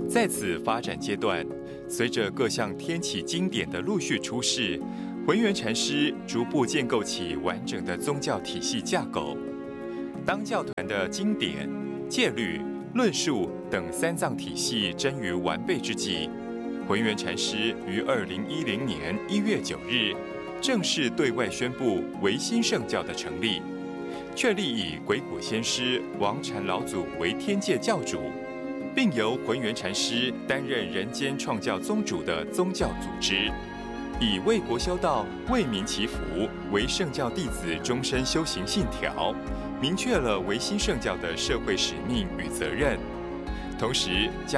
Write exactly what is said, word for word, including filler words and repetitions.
在此发展阶段，随着各项天启经典的陆续出世，浑元禅师逐步建构起完整的宗教体系架构。当教团的经典、戒律、论述等三藏体系臻于完备之际，浑元禅师于二零一零年一月九日正式对外宣布唯心圣教的成立，确立以鬼谷先师王禅老祖为天界教主，并由浑元禅师担任人间创教宗主的宗教组织，以为国修道、为民祈福为圣教弟子终身修行信条，明确了唯心圣教的社会使命与责任，同时将